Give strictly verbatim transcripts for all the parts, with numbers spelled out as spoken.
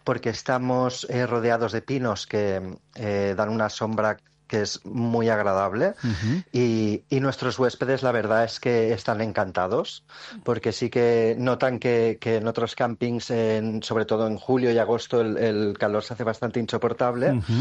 porque estamos eh, rodeados de pinos que eh, dan una sombra que es muy agradable. Uh-huh. y, y nuestros huéspedes, la verdad es que están encantados, porque sí que notan que, que en otros campings, en, sobre todo en julio y agosto, el, el calor se hace bastante insoportable. Uh-huh.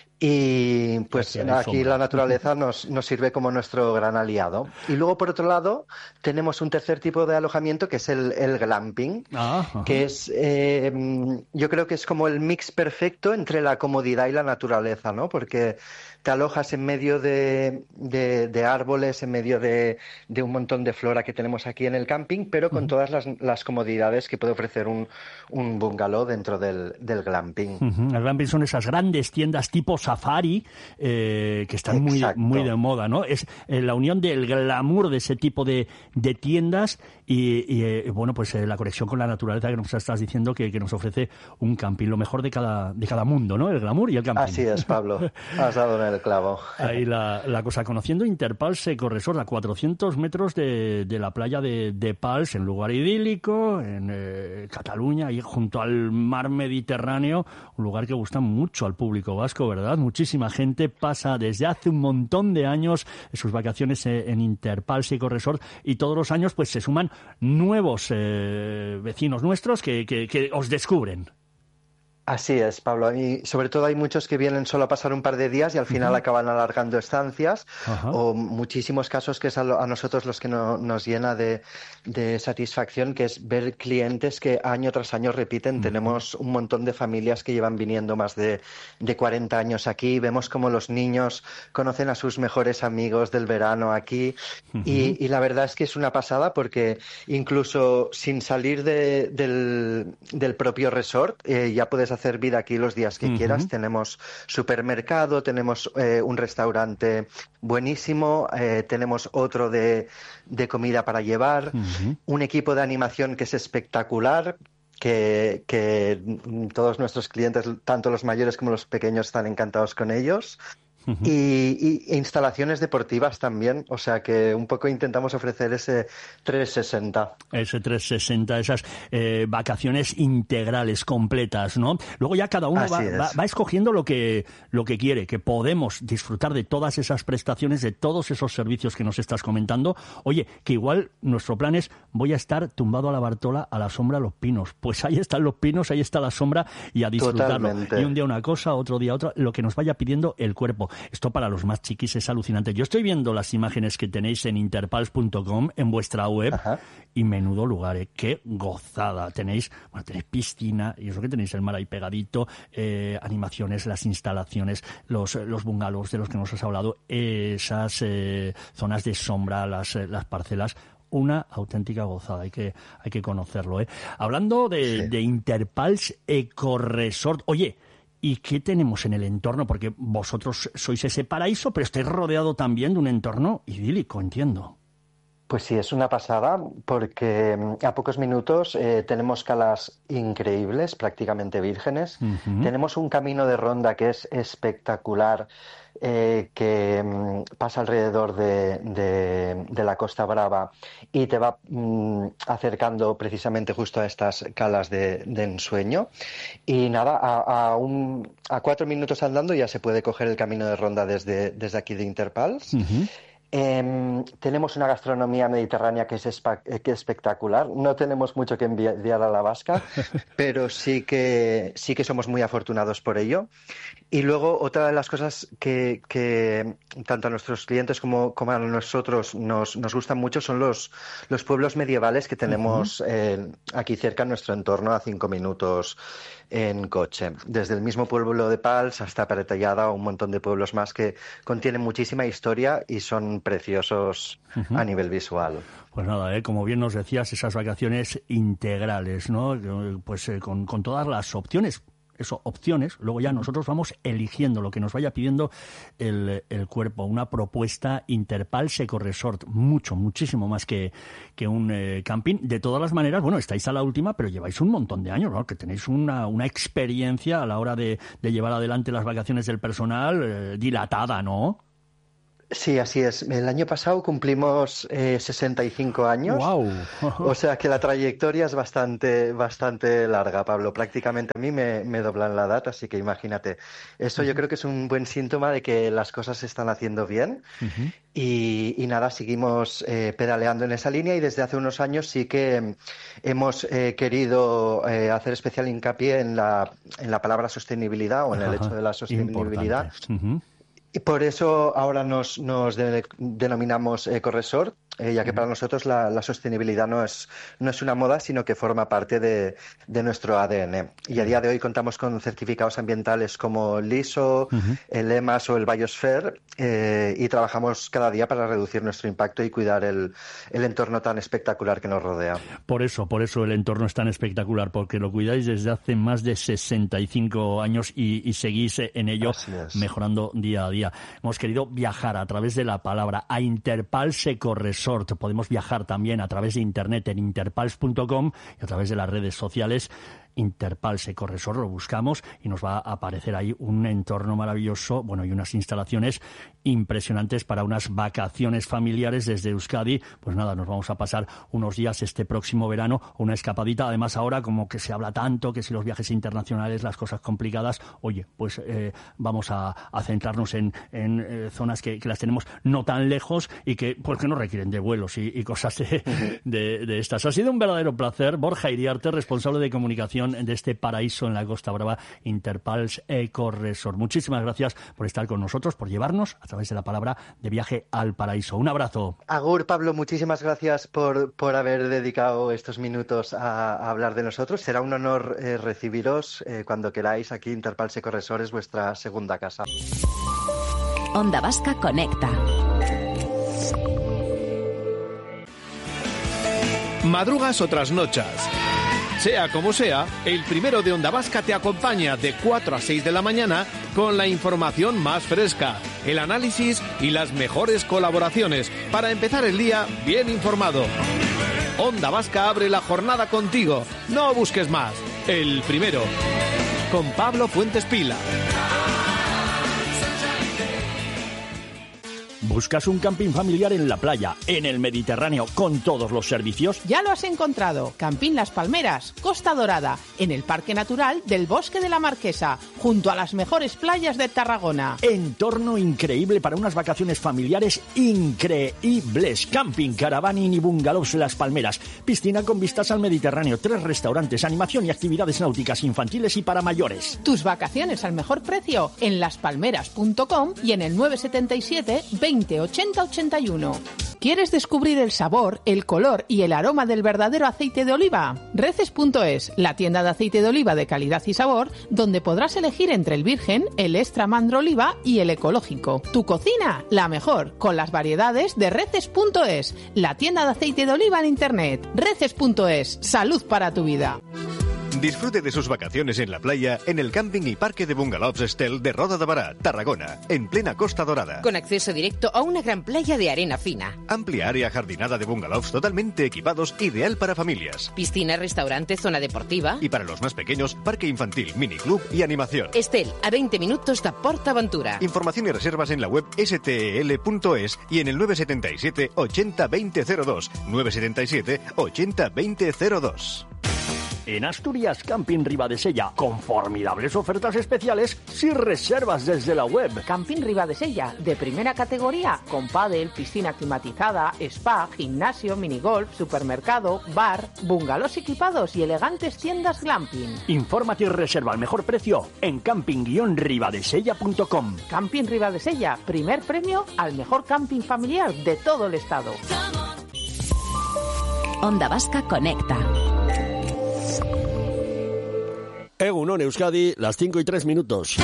Y pues aquí la naturaleza nos, nos sirve como nuestro gran aliado. Y luego, por otro lado, tenemos un tercer tipo de alojamiento que es el, el glamping, ah, que es, eh, yo creo que es como el mix perfecto entre la comodidad y la naturaleza, ¿no? Porque te alojas en medio de, de, de árboles, en medio de, de un montón de flora que tenemos aquí en el camping, pero con uh-huh. todas las, las comodidades que puede ofrecer un, un bungalow dentro del, del glamping. Uh-huh. El glamping son esas grandes tiendas tipo safari eh, que están muy, muy de moda, ¿no? Es eh, la unión del glamour de ese tipo de, de tiendas y, y eh, bueno, pues eh, la conexión con la naturaleza que nos estás diciendo que, que nos ofrece un camping, lo mejor de cada, de cada mundo, ¿no? El glamour y el camping. Así es, Pablo. Has dado en el clavo. Ahí la, la cosa, conociendo Interpals Eco Resort a cuatrocientos metros de, de la playa de, de Pals, en lugar idílico, en eh, Cataluña, ahí junto al mar Mediterráneo, un lugar que gusta mucho al público vasco, ¿verdad? Muchísima gente pasa desde hace un montón de años sus vacaciones en Interpals Eco Resort y todos los años pues se suman nuevos eh, vecinos nuestros que, que, que os descubren. Así es, Pablo. Y sobre todo hay muchos que vienen solo a pasar un par de días y al final uh-huh. acaban alargando estancias, uh-huh. o muchísimos casos que es a, lo, a nosotros los que no, nos llena de, de satisfacción, que es ver clientes que año tras año repiten. Uh-huh. Tenemos un montón de familias que llevan viniendo más de, de cuarenta años aquí. Vemos como los niños conocen a sus mejores amigos del verano aquí. Uh-huh. y, y la verdad es que es una pasada porque incluso sin salir de, del, del propio resort eh, ya puedes hacer vida aquí los días que uh-huh. quieras. Tenemos supermercado, tenemos eh, un restaurante buenísimo, eh, tenemos otro de, de comida para llevar, uh-huh. un equipo de animación que es espectacular, que, que todos nuestros clientes, tanto los mayores como los pequeños, están encantados con ellos. Uh-huh. Y, y instalaciones deportivas también, o sea que un poco intentamos ofrecer ese trescientos sesenta. Ese trescientos sesenta, esas eh, vacaciones integrales, completas, ¿no? Luego ya cada uno va, va, va escogiendo lo que, lo que quiere, que podemos disfrutar de todas esas prestaciones, de todos esos servicios que nos estás comentando. Oye, que igual nuestro plan es, voy a estar tumbado a la Bartola, a la sombra de los pinos. Pues ahí están los pinos, ahí está la sombra y a disfrutarlo. Totalmente. Y un día una cosa, otro día otra, lo que nos vaya pidiendo el cuerpo. Esto para los más chiquis es alucinante. Yo estoy viendo las imágenes que tenéis en interpals punto com, en vuestra web, Ajá. y menudo lugar, ¿eh? Qué gozada. Tenéis, bueno, tenéis piscina, y eso que tenéis el mar ahí pegadito, eh, animaciones, las instalaciones, los, los bungalows de los que nos has hablado, esas eh, zonas de sombra, las, las parcelas. Una auténtica gozada, hay que, hay que conocerlo, ¿eh? Hablando de, sí. de Interpals Eco Resort, oye, ¿y qué tenemos en el entorno? Porque vosotros sois ese paraíso, pero estáis rodeado también de un entorno idílico, entiendo. Pues sí, es una pasada, porque a pocos minutos eh, tenemos calas increíbles, prácticamente vírgenes. Uh-huh. Tenemos un camino de ronda que es espectacular, eh, que um, pasa alrededor de, de, de la Costa Brava y te va um, acercando precisamente justo a estas calas de, de ensueño. Y nada, a, a, un, a cuatro minutos andando ya se puede coger el camino de ronda desde, desde aquí de Interpals. Uh-huh. Eh, tenemos una gastronomía mediterránea que es, espa- que es espectacular. No tenemos mucho que envidiar a la vasca, pero sí que, sí que somos muy afortunados por ello. Y luego otra de las cosas que, que tanto a nuestros clientes como, como a nosotros nos, nos gustan mucho son los, los pueblos medievales que tenemos uh-huh. eh, aquí cerca en nuestro entorno, a cinco minutos en coche. Desde el mismo pueblo de Pals hasta Paretallada, un montón de pueblos más que contienen muchísima historia y son preciosos uh-huh. a nivel visual. Pues nada, ¿eh? Como bien nos decías, esas vacaciones integrales, ¿no? Pues eh, con, con todas las opciones. Eso, opciones, luego ya nosotros vamos eligiendo lo que nos vaya pidiendo el, el cuerpo. Una propuesta Interpals Eco Resort, mucho, muchísimo más que, que un eh, camping. De todas las maneras, bueno, estáis a la última, pero lleváis un montón de años, ¿no? Que tenéis una, una experiencia a la hora de, de llevar adelante las vacaciones del personal eh, dilatada, ¿no? Sí, así es. El año pasado cumplimos eh, sesenta y cinco años. ¡Wow! O sea que la trayectoria es bastante, bastante larga, Pablo. Prácticamente a mí me, me doblan la edad, así que imagínate. Eso yo creo que es un buen síntoma de que las cosas se están haciendo bien. Uh-huh. Y, y nada, seguimos eh, pedaleando en esa línea y desde hace unos años sí que hemos eh, querido eh, hacer especial hincapié en la, en la palabra sostenibilidad o en el hecho de la sostenibilidad. Uh-huh. Y por eso ahora nos, nos de, denominamos EcoResort, eh, ya que para nosotros la, la sostenibilidad no es, no es una moda, sino que forma parte de, de nuestro A D N. Y a día de hoy contamos con certificados ambientales como el I S O, uh-huh. el E M A S o el Biosphere, eh, y trabajamos cada día para reducir nuestro impacto y cuidar el, el entorno tan espectacular que nos rodea. Por eso, por eso el entorno es tan espectacular, porque lo cuidáis desde hace más de sesenta y cinco años y, y seguís en ello mejorando día a día. Hemos querido viajar a través de la palabra a Interpals EcoResort. Podemos viajar también a través de internet en interpals punto com y a través de las redes sociales. Interpals EcoResort, lo buscamos y nos va a aparecer ahí un entorno maravilloso, bueno, y unas instalaciones impresionantes para unas vacaciones familiares desde Euskadi. Pues nada, nos vamos a pasar unos días este próximo verano, una escapadita. Además ahora, como que se habla tanto, que si los viajes internacionales, las cosas complicadas, oye, pues eh, vamos a, a centrarnos en, en eh, zonas que, que las tenemos no tan lejos y que, pues, que no requieren de vuelos y, y cosas de, uh-huh. de, de estas. Ha sido un verdadero placer. Borja Iriarte, responsable de comunicación de este paraíso en la Costa Brava, Interpals EcoResort. Muchísimas gracias por estar con nosotros, por llevarnos a través de la palabra de viaje al paraíso. Un abrazo. Agur, Pablo, muchísimas gracias por, por haber dedicado estos minutos a, a hablar de nosotros. Será un honor eh, recibiros eh, cuando queráis. Aquí Interpals EcoResort es vuestra segunda casa. Onda Vasca Conecta. Madrugas o trasnochas. Sea como sea, el primero de Onda Vasca te acompaña de cuatro a seis de la mañana con la información más fresca, el análisis y las mejores colaboraciones para empezar el día bien informado. Onda Vasca abre la jornada contigo. No busques más. El primero. Con Pablo Fuentes Pila. ¿Buscas un camping familiar en la playa, en el Mediterráneo, con todos los servicios? Ya lo has encontrado. Camping Las Palmeras, Costa Dorada, en el Parque Natural del Bosque de la Marquesa, junto a las mejores playas de Tarragona. Entorno increíble para unas vacaciones familiares increíbles. Camping, caravaning y bungalows Las Palmeras. Piscina con vistas al Mediterráneo, tres restaurantes, animación y actividades náuticas infantiles y para mayores. Tus vacaciones al mejor precio en las palmeras punto com y en el nueve siete siete, veinte, ochenta, ochenta y uno. ¿Quieres descubrir el sabor, el color y el aroma del verdadero aceite de oliva? Reces punto es, la tienda de aceite de oliva de calidad y sabor, donde podrás elegir entre el virgen, el extra mandro oliva y el ecológico. Tu cocina, la mejor, con las variedades de Reces punto es, la tienda de aceite de oliva en internet. Reces punto es, salud para tu vida. Disfrute de sus vacaciones en la playa en el camping y parque de bungalows Estel de Roda de Bará, Tarragona, en plena Costa Dorada. Con acceso directo a una gran playa de arena fina. Amplia área jardinada de bungalows totalmente equipados, ideal para familias. Piscina, restaurante, zona deportiva. Y para los más pequeños, parque infantil, miniclub y animación. Estel, a veinte minutos de PortAventura. Información y reservas en la web ese te ele punto es y en el nueve siete siete, ochenta, veinte cero dos. nueve siete siete, ochenta, veinte cero dos. En Asturias, Camping Ribadesella, con formidables ofertas especiales si reservas desde la web. Camping Ribadesella, de primera categoría, con pádel, piscina climatizada, spa, gimnasio, minigolf, supermercado, bar, bungalows equipados y elegantes tiendas glamping. Infórmate y reserva al mejor precio en camping guion ribadesella punto com. Camping Ribadesella, primer premio al mejor camping familiar de todo el estado. Onda Vasca Conecta. Egunon Euskadi, las cinco y tres minutos.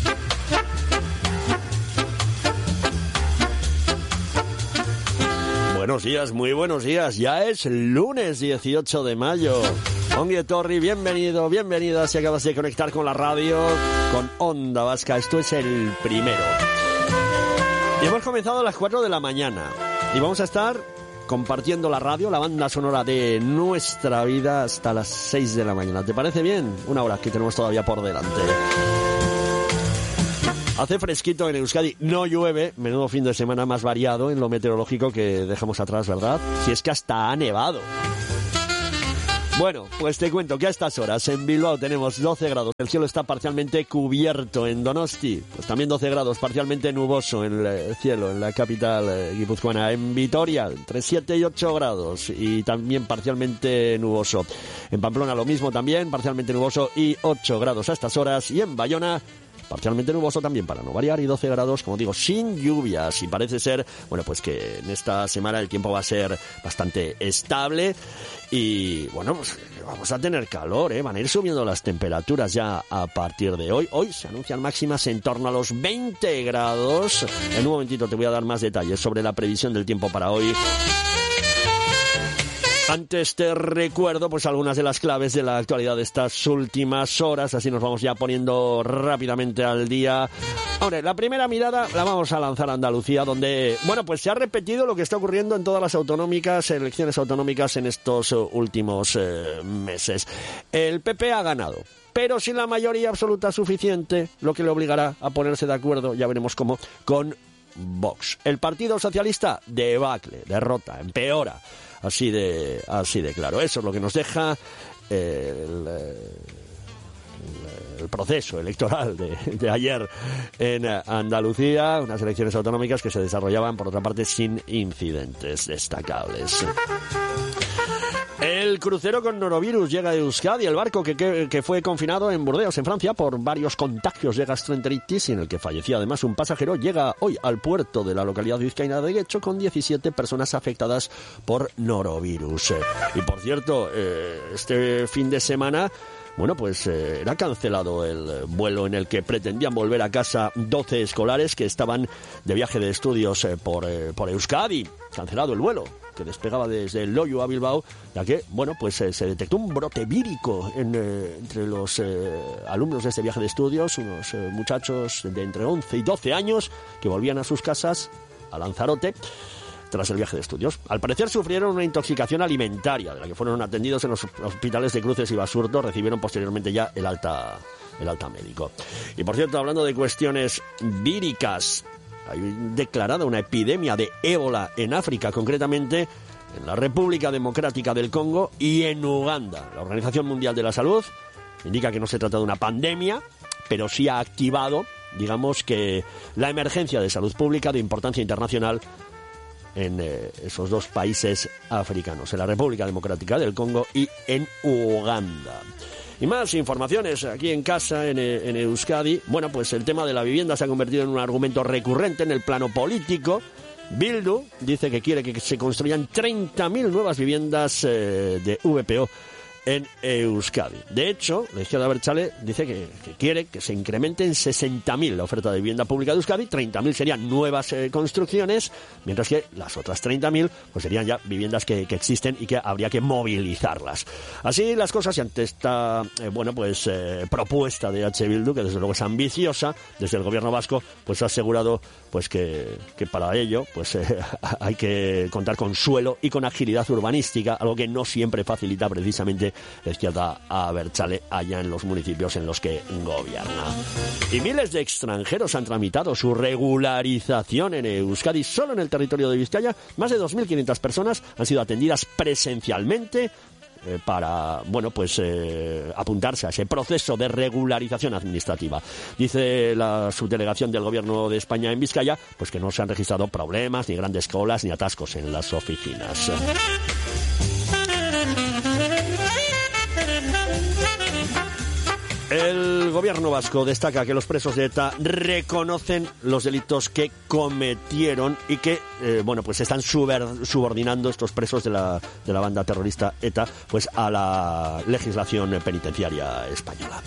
Buenos días, muy buenos días. Ya es lunes dieciocho de mayo. Ongi etorri, bienvenido, bienvenida si acabas de conectar con la radio, con Onda Vasca. Esto es el primero. Y hemos comenzado a las cuatro de la mañana. Y vamos a estar compartiendo la radio, la banda sonora de nuestra vida hasta las seis de la mañana. ¿Te parece bien? Una hora que tenemos todavía por delante. Hace fresquito en Euskadi, no llueve, menudo fin de semana más variado en lo meteorológico que dejamos atrás, ¿verdad? Si es que hasta ha nevado. Bueno, pues te cuento que a estas horas en Bilbao tenemos doce grados, el cielo está parcialmente cubierto. En Donosti, pues también doce grados, parcialmente nuboso en el cielo, en la capital eh, guipuzcoana. En Vitoria, entre siete y ocho grados y también parcialmente nuboso. En Pamplona lo mismo también, parcialmente nuboso y ocho grados a estas horas. Y en Bayona, parcialmente nuboso también para no variar y doce grados, como digo, sin lluvias. Y parece ser, bueno, pues que en esta semana el tiempo va a ser bastante estable y, bueno, pues vamos a tener calor, ¿eh? Van a ir subiendo las temperaturas ya a partir de hoy. Hoy se anuncian máximas en torno a los veinte grados. En un momentito te voy a dar más detalles sobre la previsión del tiempo para hoy. Antes te recuerdo pues algunas de las claves de la actualidad de estas últimas horas, así nos vamos ya poniendo rápidamente al día. Ahora, la primera mirada la vamos a lanzar a Andalucía, donde, bueno, pues se ha repetido lo que está ocurriendo en todas las autonómicas, elecciones autonómicas en estos últimos eh, meses. El P P ha ganado, pero sin la mayoría absoluta suficiente, lo que le obligará a ponerse de acuerdo, ya veremos cómo, con Vox. El Partido Socialista, debacle, derrota, empeora. Así de, así de claro. Eso es lo que nos deja eh, el, el, el proceso electoral de, de ayer en Andalucía, unas elecciones autonómicas que se desarrollaban, por otra parte, sin incidentes destacables. El crucero con norovirus llega a Euskadi. El barco que, que, que fue confinado en Burdeos, en Francia, por varios contagios de gastroenteritis y en el que fallecía además un pasajero, llega hoy al puerto de la localidad vizcaína de Guecho con diecisiete personas afectadas por norovirus. Y por cierto, eh, este fin de semana, bueno, pues eh, era cancelado el vuelo en el que pretendían volver a casa doce escolares que estaban de viaje de estudios eh, por, eh, por Euskadi. Cancelado el vuelo, que despegaba desde Loiu a Bilbao, ya que, bueno, pues eh, se detectó un brote vírico en, eh, entre los eh, alumnos de este viaje de estudios, unos eh, muchachos de entre once y doce años que volvían a sus casas, a Lanzarote, tras el viaje de estudios. Al parecer sufrieron una intoxicación alimentaria, de la que fueron atendidos en los hospitales de Cruces y Basurto, recibieron posteriormente ya el alta, el alta médico. Y por cierto, hablando de cuestiones víricas, hay declarada una epidemia de ébola en África, concretamente en la República Democrática del Congo y en Uganda. La Organización Mundial de la Salud indica que no se trata de una pandemia, pero sí ha activado, digamos que, la emergencia de salud pública de importancia internacional en eh, esos dos países africanos, en la República Democrática del Congo y en Uganda. Y más informaciones aquí en casa, en, en Euskadi. Bueno, pues el tema de la vivienda se ha convertido en un argumento recurrente en el plano político. Bildu dice que quiere que se construyan treinta mil nuevas viviendas eh, de V P O en Euskadi. De hecho, la izquierda abertzale dice que, que quiere que se incremente en sesenta mil la oferta de vivienda pública de Euskadi, treinta mil serían nuevas eh, construcciones, mientras que las otras treinta mil pues serían ya viviendas que, que existen y que habría que movilizarlas. Así las cosas, y ante esta eh, bueno pues eh, propuesta de H. Bildu, que desde luego es ambiciosa, desde el gobierno vasco pues ha asegurado pues que, que para ello pues eh, hay que contar con suelo y con agilidad urbanística, algo que no siempre facilita precisamente la izquierda abertzale allá en los municipios en los que gobierna. Y miles de extranjeros han tramitado su regularización en Euskadi. Solo en el territorio de Vizcaya, más de dos mil quinientas personas han sido atendidas presencialmente eh, para, bueno, pues eh, apuntarse a ese proceso de regularización administrativa. Dice la subdelegación del Gobierno de España en Vizcaya, pues que no se han registrado problemas, ni grandes colas, ni atascos en las oficinas. El gobierno vasco destaca que los presos de ETA reconocen los delitos que cometieron y que, eh, bueno, pues están subordinando estos presos de la, de la banda terrorista ETA, pues a la legislación penitenciaria española.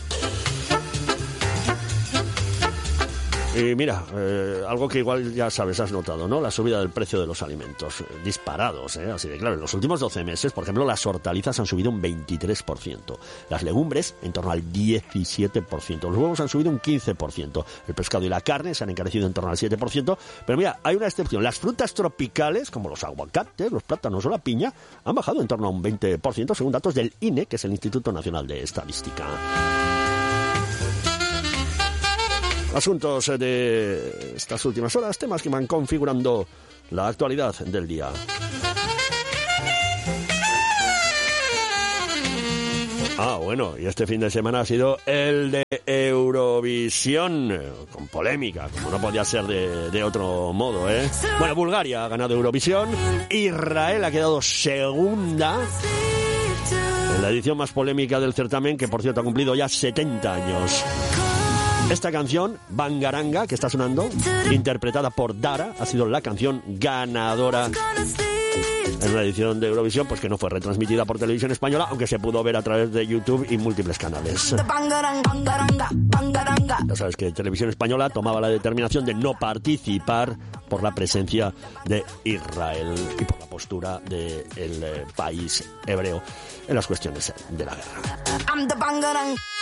Y mira, eh, algo que igual ya sabes, has notado, ¿no? La subida del precio de los alimentos, eh, disparados, ¿eh? Así de claro. En los últimos doce meses, por ejemplo, las hortalizas han subido un veintitrés por ciento. Las legumbres, en torno al diecisiete por ciento. Los huevos han subido un quince por ciento. El pescado y la carne se han encarecido en torno al siete por ciento. Pero mira, hay una excepción. Las frutas tropicales, como los aguacates, los plátanos o la piña, han bajado en torno a un veinte por ciento, según datos del I N E, que es el Instituto Nacional de Estadística. Asuntos de estas últimas horas, temas que van configurando la actualidad del día. Ah, bueno, y este fin de semana ha sido el de Eurovisión, con polémica, como no podía ser de, de otro modo, ¿eh? Bueno, Bulgaria ha ganado Eurovisión, Israel ha quedado segunda en la edición más polémica del certamen, que por cierto ha cumplido ya setenta años. Esta canción, Bangaranga, que está sonando, interpretada por Dara, ha sido la canción ganadora en una edición de Eurovisión, pues que no fue retransmitida por Televisión Española, aunque se pudo ver a través de YouTube y múltiples canales. Ya sabes que Televisión Española tomaba la determinación de no participar por la presencia de Israel y por la postura del eh, país hebreo en las cuestiones de la guerra.